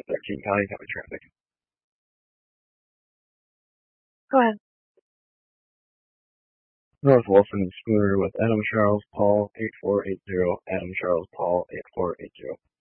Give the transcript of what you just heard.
13 County County Traffic. Go ahead. North Wilson Schooner with Adam Charles Paul 8480, Adam Charles Paul 8480.